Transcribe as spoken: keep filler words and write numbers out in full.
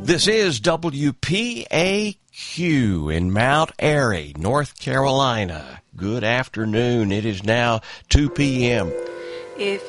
This is W P A Q in Mount Airy, North Carolina. Good afternoon. It is now two p.m. If